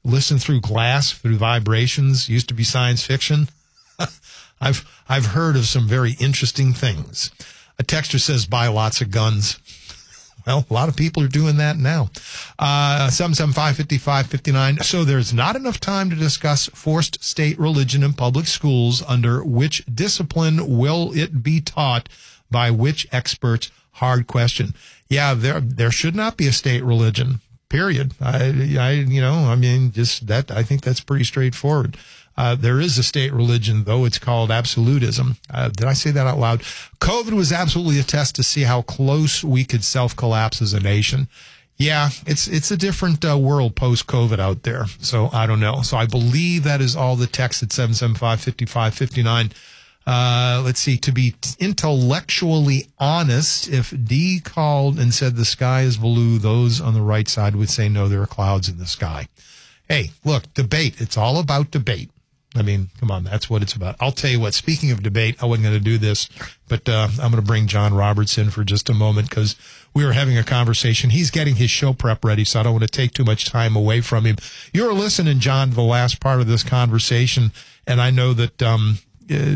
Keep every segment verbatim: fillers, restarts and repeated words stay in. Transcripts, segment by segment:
listen through glass, through vibrations, used to be science fiction. I've I've heard of some very interesting things. A texter says, buy lots of guns. Well, a lot of people are doing that now. Uh, seven seven five, five five five nine. So there's not enough time to discuss forced state religion in public schools. Under which discipline will it be taught? By which experts? Hard question. Yeah, there there should not be a state religion, period. I, I you know, I mean, just that, I think that's pretty straightforward. Uh, there is a state religion, though. It's called absolutism. Uh, did I say that out loud? COVID was absolutely a test to see how close we could self-collapse as a nation. Yeah, it's it's a different uh, world post-COVID out there. So I don't know. So I believe that is all the text at seven seven five, five five five nine. Uh, let's see. To be intellectually honest, if D called and said the sky is blue, those on the right side would say, no, there are clouds in the sky. Hey, look, debate. It's all about debate. I mean, come on, that's what it's about. I'll tell you what, speaking of debate, I wasn't going to do this, but uh, I'm going to bring John Roberts in for just a moment because we were having a conversation. He's getting his show prep ready, so I don't want to take too much time away from him. You were listening, John, to the last part of this conversation, and I know that um, uh,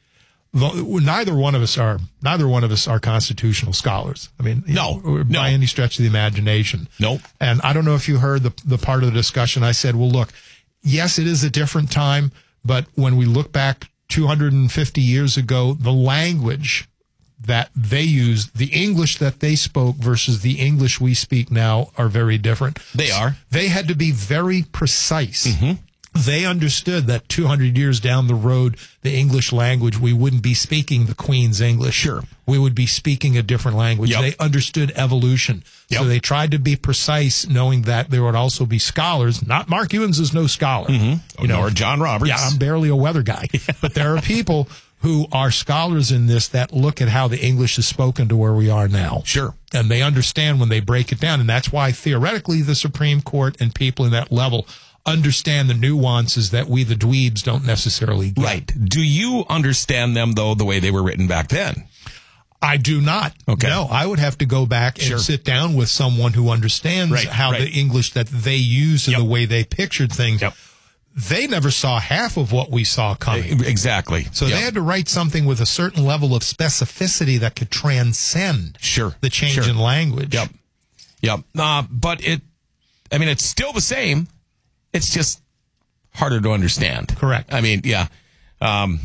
neither one of us are neither one of us are constitutional scholars. I mean, no, know, by no. any stretch of the imagination. Nope. And I don't know if you heard the the part of the discussion. I said, well, look, yes, it is a different time. But when we look back two hundred fifty years ago, the language that they used, the English that they spoke versus the English we speak now are very different. They are. They had to be very precise. Mm-hmm. They understood that two hundred years down the road, the English language, we wouldn't be speaking the Queen's English. Sure. We would be speaking a different language. Yep. They understood evolution. Yep. So they tried to be precise, knowing that there would also be scholars. Not Mark Ewens is no scholar. Mm-hmm. You know, or John Roberts. Yeah, I'm barely a weather guy. But there are people who are scholars in this that look at how the English is spoken to where we are now. Sure. And they understand when they break it down. And that's why theoretically the Supreme Court and people in that level understand the nuances that we, the dweebs, don't necessarily get. Right. Do you understand them, though, the way they were written back then? I do not. Okay. No, I would have to go back and Sure. sit down with someone who understands Right, how right. the English that they use and Yep. the way they pictured things. Yep. They never saw half of what we saw coming. Exactly. So Yep. they had to write something with a certain level of specificity that could transcend Sure. the change Sure. in language. Yep. Yep. Uh, but it, I mean, it's still the same. It's just harder to understand. Correct. I mean, yeah. Um,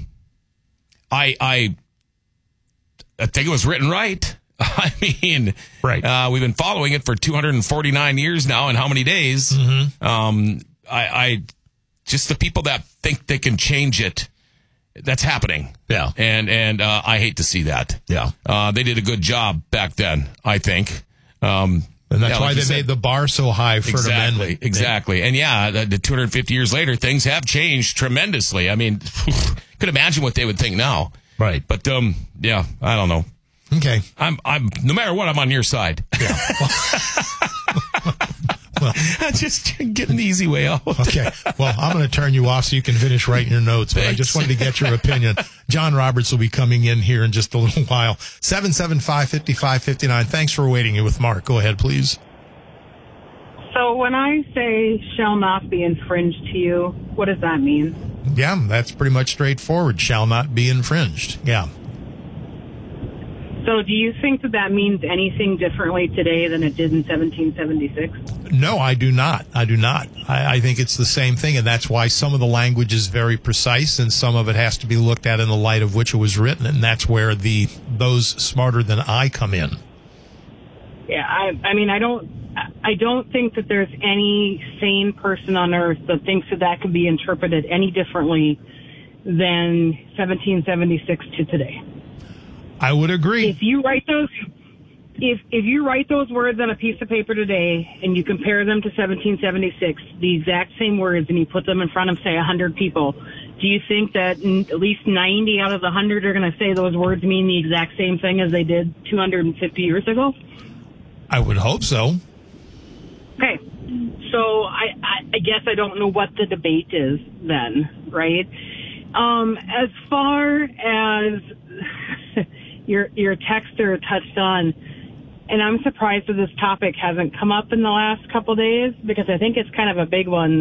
I, I, I think it was written right. I mean, Right. Uh, we've been following it for two hundred forty-nine years now, and how many days? Mm-hmm. Um, I, I, just the people that think they can change it, that's happening. Yeah. And, and, uh, I hate to see that. Yeah. Uh, they did a good job back then, I think. Um, And that's yeah, why like they you said, made the bar so high for an exactly, amendment. exactly. And yeah, the, the two hundred fifty years later, things have changed tremendously. I mean, could imagine what they would think now. Right. But, um, yeah, I don't know. Okay. I'm, I'm, no matter what, I'm on your side. Yeah. Well, I'm just getting the easy way out. okay. Well, I'm going to turn you off so you can finish writing your notes, but I just Thanks. wanted to get your opinion. John Roberts will be coming in here in just a little while. seven seven five, five five five nine. Thanks for waiting here with Mark. Go ahead, please. So when I say shall not be infringed to you, what does that mean? Yeah, that's pretty much straightforward. Shall not be infringed. Yeah. So do you think that that means anything differently today than it did in seventeen seventy-six? No, I do not. I do not. I, I think it's the same thing, and that's why some of the language is very precise, and some of it has to be looked at in the light of which it was written, and that's where the those smarter than I come in. Yeah, I, I mean, I don't, I don't think that there's any sane person on earth that thinks that that can be interpreted any differently than seventeen seventy-six to today. I would agree. If you write those, if if you write those words on a piece of paper today and you compare them to seventeen seventy-six, the exact same words, and you put them in front of, say, one hundred people, do you think that at least ninety out of the one hundred are going to say those words mean the exact same thing as they did two hundred fifty years ago? I would hope so. Okay. So I, I, I guess I don't know what the debate is then, right? Um, as far as your your texter touched on, and I'm surprised that this topic hasn't come up in the last couple of days because I think it's kind of a big one. This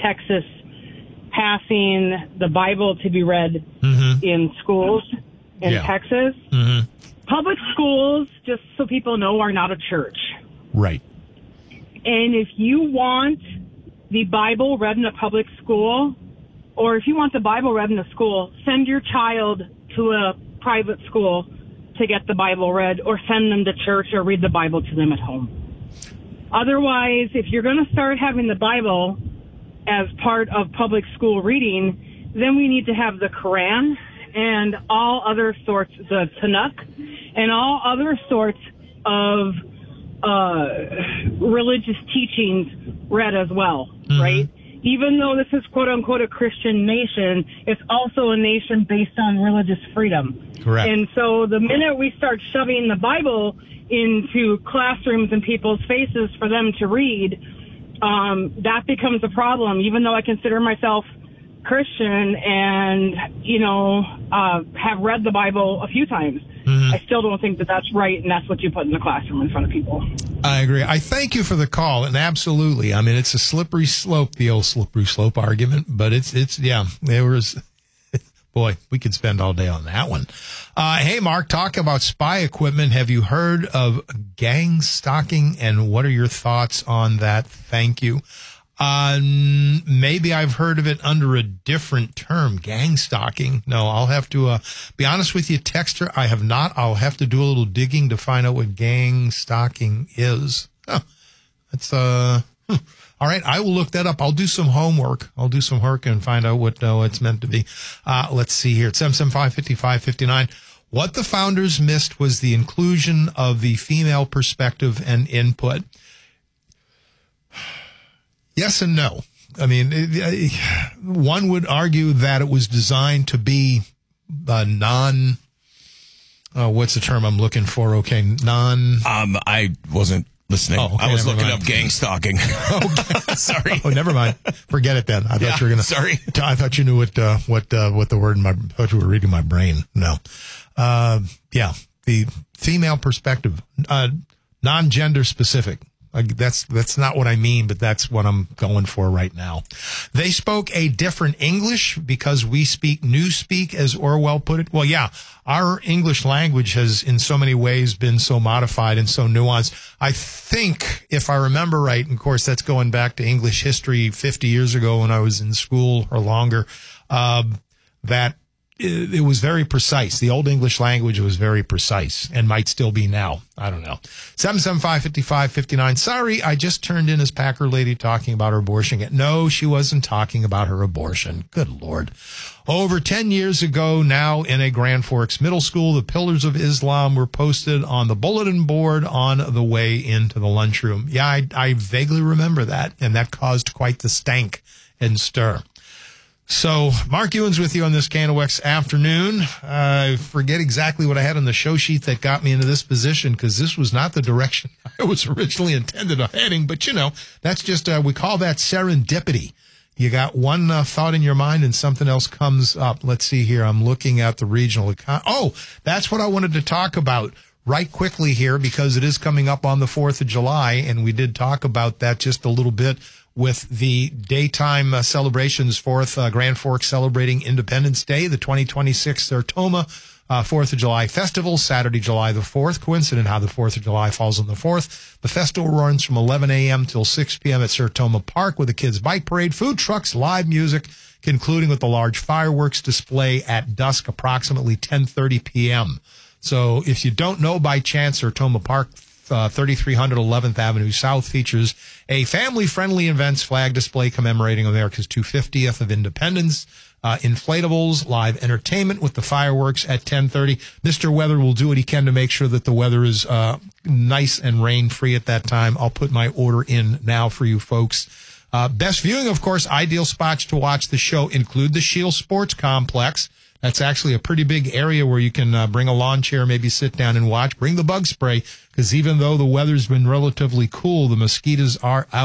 Texas passing the Bible to be read Mm-hmm. in schools in Yeah. Texas. Mm-hmm. Public schools, just so people know, are not a church. Right. And if you want the Bible read in a public school, or if you want the Bible read in a school, send your child to a private school to get the Bible read, or send them to church or read the Bible to them at home. Otherwise, if you're going to start having the Bible as part of public school reading, then we need to have the Quran and all other sorts, the Tanakh, and all other sorts of uh, religious teachings read as well, mm-hmm. right? Even though this is quote-unquote a Christian nation, it's also a nation based on religious freedom. Correct. And so the minute we start shoving the Bible into classrooms and people's faces for them to read, um, that becomes a problem. Even though I consider myself Christian and, you know, uh, have read the Bible a few times, mm-hmm. I still don't think that that's right, and that's what you put in the classroom in front of people. I agree. I thank you for the call, and absolutely. I mean, it's a slippery slope, the old slippery slope argument, but it's, it's, yeah, there was, boy, we could spend all day on that one. Uh, hey, Mark, talk about spy equipment. Have you heard of gang stalking, and what are your thoughts on that? Thank you. Uh, maybe I've heard of it under a different term, gang stalking. No, I'll have to, uh, be honest with you, Texter, I have not. I'll have to do a little digging to find out what gang stalking is. Huh. That's, uh, hmm. All right. I will look that up. I'll do some homework. I'll do some work and find out what, uh, it's meant to be. Uh, let's see here. It's seven seven five, five five five nine. What the founders missed was the inclusion of the female perspective and input. Yes and no. I mean, it, one would argue that it was designed to be a non, uh, what's the term I'm looking for? Okay, non. Um, I wasn't listening. Oh, okay, I was looking mind. up gang stalking. Okay. Sorry. Oh, never mind. Forget it then. I yeah, thought you were going to. Sorry. I thought you knew what, uh, what, uh, what the word in my, I thought you were reading my brain. No. Uh, yeah. The female perspective, uh, non-gender specific. That's that's not what I mean, but that's what I'm going for right now. They spoke a different English because we speak newspeak, as Orwell put it. Well, yeah, our English language has in so many ways been so modified and so nuanced. I think, if I remember right, and of course that's going back to English history fifty years ago when I was in school or longer, uh, that it was very precise. The old English language was very precise and might still be now. I don't know. seven seven five, five five five nine. Sorry, I just turned in as Packer lady talking about her abortion. No, she wasn't talking about her abortion. Good Lord. Over ten years ago now in a Grand Forks middle school, the Pillars of Islam were posted on the bulletin board on the way into the lunchroom. Yeah, I, I vaguely remember that, and that caused quite the stank and stir. So, Mark Ewens with you on this K N O X afternoon. I forget exactly what I had on the show sheet that got me into this position, because this was not the direction I was originally intended on heading. But, you know, that's just, uh, we call that serendipity. You got one uh, thought in your mind and something else comes up. Let's see here. I'm looking at the regional econ. Oh, that's what I wanted to talk about right quickly here, because it is coming up on the fourth of July, and we did talk about that just a little bit with the daytime uh, celebrations, fourth uh, Grand Forks celebrating Independence Day, the twenty twenty-six Sertoma uh, fourth of July Festival, Saturday, July the fourth. Coincident how the fourth of July falls on the fourth. The festival runs from eleven a.m. till six p.m. at Sertoma Park with a kids' bike parade, food trucks, live music, concluding with the large fireworks display at dusk, approximately ten thirty p.m. So if you don't know by chance, Sertoma Park, Uh, thirty-three hundred eleventh Avenue South features a family-friendly events flag display commemorating America's two hundred fiftieth of independence, uh, inflatables, live entertainment with the fireworks at ten thirty. Mister Weather will do what he can to make sure that the weather is uh, nice and rain-free at that time. I'll put my order in now for you folks. Uh, best viewing, of course, ideal spots to watch the show include the Shield Sports Complex. That's actually a pretty big area where you can uh, bring a lawn chair, maybe sit down and watch. Bring the bug spray, because even though the weather's been relatively cool, the mosquitoes are out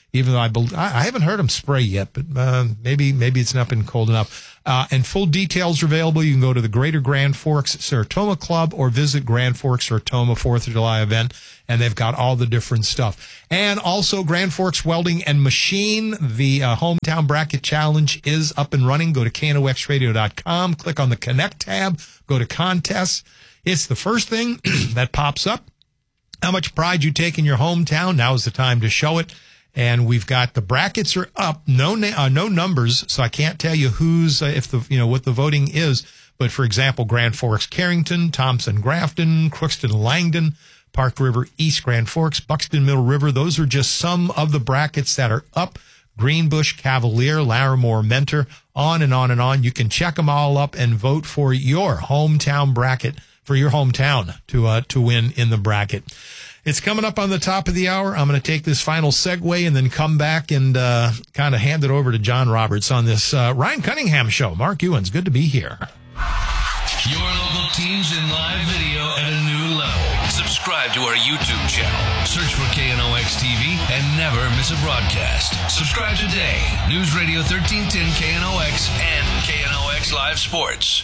even though I bel I haven't heard them spray yet, but uh, maybe maybe it's not been cold enough. Uh, and full details are available. You can go to the Greater Grand Forks Sertoma Club or visit Grand Forks Sertoma fourth of July event, and they've got all the different stuff. And also Grand Forks Welding and Machine, the uh, Hometown Bracket Challenge is up and running. Go to K N O X radio dot com, click on the Connect tab, go to contests. It's the first thing that pops up. How much pride you take in your hometown. Now is the time to show it. And we've got the brackets are up, no na- uh, no numbers, so I can't tell you who's uh, if the you know what the voting is. But for example, Grand Forks, Carrington, Thompson, Grafton, Crookston, Langdon, Park River, East Grand Forks, Buxton, Middle River. Those are just some of the brackets that are up. Greenbush, Cavalier, Larimore, Mentor, on and on and on. You can check them all up and vote for your hometown bracket, for your hometown to uh, to win in the bracket. It's coming up on the top of the hour. I'm going to take this final segue and then come back and uh, kind of hand it over to John Roberts on this uh, Ryan Cunningham show. Mark Ewens, good to be here. Your local teams in live video at a new level. Subscribe to our YouTube channel. Search for K N O X T V and never miss a broadcast. Subscribe today. News Radio thirteen ten K N O X and K N O X Live Sports.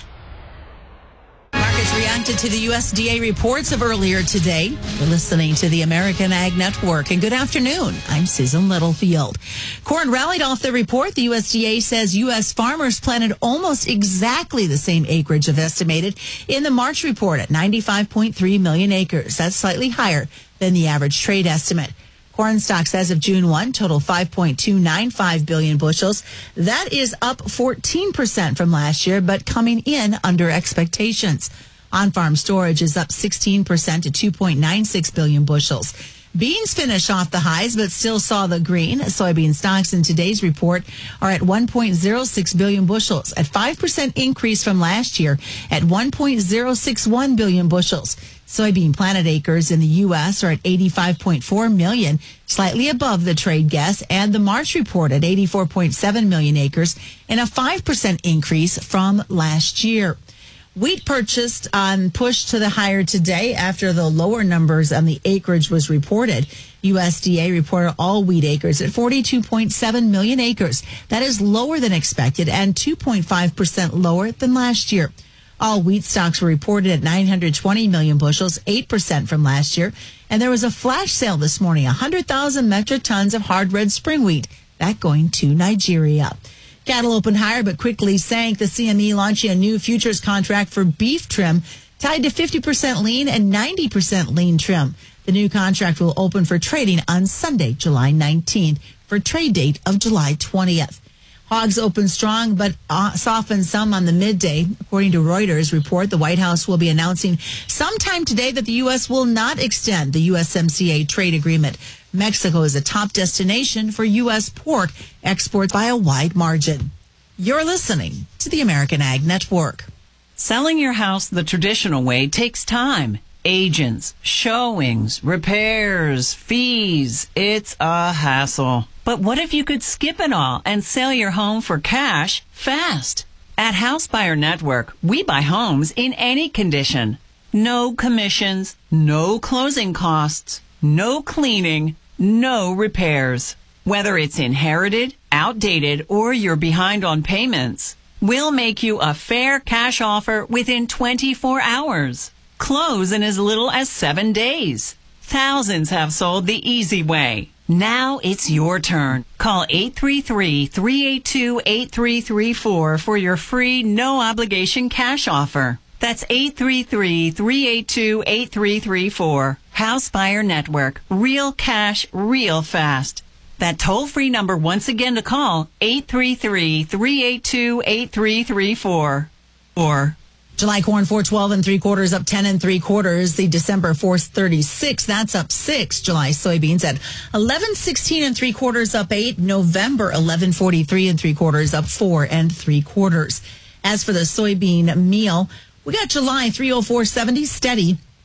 Markets reacted to the U S D A reports of earlier today. You're listening to the American Ag Network, and good afternoon. I'm Susan Littlefield. Corn rallied off the report. The U S D A says U S farmers planted almost exactly the same acreage of estimated in the March report at ninety-five point three million acres. That's slightly higher than the average trade estimate. Corn stocks as of June first total five point two nine five billion bushels. That is up fourteen percent from last year, but coming in under expectations. On-farm storage is up sixteen percent to two point nine six billion bushels. Beans finished off the highs, but still saw the green. Soybean stocks in today's report are at one point zero six billion bushels, at five percent increase from last year at one point zero six one billion bushels. Soybean planted acres in the U S are at eighty-five point four million, slightly above the trade guess, and the March report at eighty-four point seven million acres, and a five percent increase from last year. Wheat purchased on pushed to the higher today after the lower numbers on the acreage was reported. U S D A reported all wheat acres at forty-two point seven million acres. That is lower than expected and two point five percent lower than last year. All wheat stocks were reported at nine hundred twenty million bushels, eight percent from last year. And there was a flash sale this morning, one hundred thousand metric tons of hard red spring wheat, that going to Nigeria. Cattle opened higher but quickly sank. The C M E launching a new futures contract for beef trim tied to fifty percent lean and ninety percent lean trim. The new contract will open for trading on Sunday, July nineteenth, for trade date of July twentieth. Hogs opened strong but uh, softened some on the midday. According to Reuters report, the White House will be announcing sometime today that the U S will not extend the U S M C A trade agreement. Mexico is a top destination for U S pork exports by a wide margin. You're listening to the American Ag Network. Selling your house the traditional way takes time. Agents, showings, repairs, fees. It's a hassle. But what if you could skip it all and sell your home for cash fast? At House Buyer Network, we buy homes in any condition. No commissions, no closing costs, no cleaning, no repairs. Whether it's inherited, outdated, or you're behind on payments, we'll make you a fair cash offer within twenty-four hours. Close in as little as seven days. Thousands have sold the easy way. Now it's your turn. Call eight three three, three eight two, eight three three four for your free, no-obligation cash offer. That's eight three three, three eight two, eight three three four. House Buyer Network. Real cash, real fast. That toll-free number once again to call, eight three three, three eight two, eight three three four. Or July corn four twelve and three quarters up ten and three quarters. The December four thirty-six, that's up six. July soybeans at eleven sixteen and three quarters up eight. November eleven forty-three and three quarters up four and three quarters. As for the soybean meal, we got July three oh four seventy steady.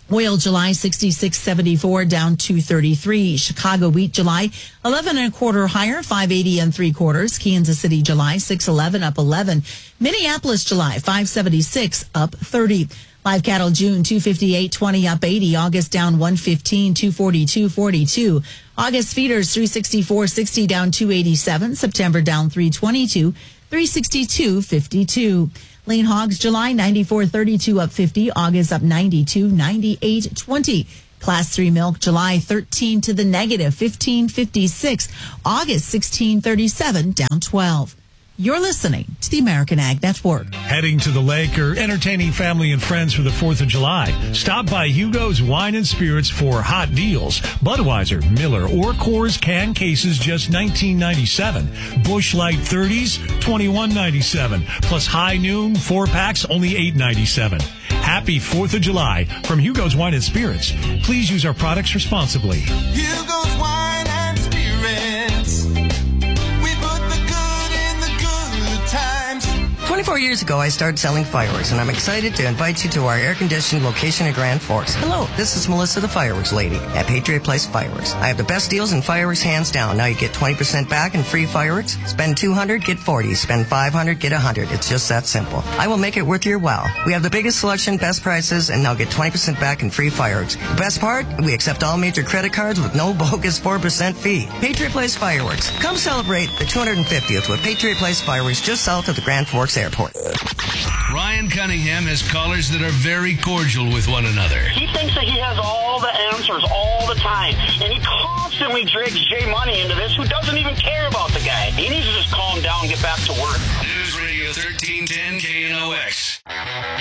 Oil July sixty-six seventy-four down two thirty-three. Chicago wheat July eleven and a quarter higher, five eighty and three quarters. Kansas City July six eleven up eleven. Minneapolis July five seventy-six up thirty. Live cattle June two fifty-eight twenty up eighty. August down one fifteen two forty-two forty-two. August feeders three sixty-four sixty down two eighty-seven. September down three twenty-two three sixty-two fifty-two. Lean hogs July ninety-four thirty-two up fifty. August up ninety-two ninety-eight twenty. Class three milk July thirteen to the negative fifteen fifty-six. August sixteen thirty-seven down twelve. You're listening to the American Ag Network. Heading to the lake or entertaining family and friends for the fourth of July? Stop by Hugo's Wine and Spirits for hot deals. Budweiser, Miller, or Coors can cases just nineteen ninety-seven. Busch Light thirties, twenty-one ninety-seven. Plus High Noon, four packs, only eight ninety-seven. Happy fourth of July from Hugo's Wine and Spirits. Please use our products responsibly. Hugo's Wine and Spirits. We put the good in the good times. twenty-four years ago, I started selling fireworks, and I'm excited to invite you to our air-conditioned location at Grand Forks. Hello, this is Melissa, the fireworks lady at Patriot Place Fireworks. I have the best deals in fireworks, hands down. Now you get twenty percent back in free fireworks. Spend two hundred dollars, get forty dollars. Spend five hundred dollars, get one hundred dollars. It's just that simple. I will make it worth your while. We have the biggest selection, best prices, and now get twenty percent back in free fireworks. The best part? We accept all major credit cards with no bogus four percent fee. Patriot Place Fireworks. Come celebrate the two hundred fiftieth with Patriot Place Fireworks just south of the Grand Forks Airport. Ryan Cunningham has callers that are very cordial with one another. He thinks that he has all the answers all the time, and he constantly drags Jay Money into this, who doesn't even care about the guy. He needs to just calm down and get back to work. News Radio thirteen ten K N O X.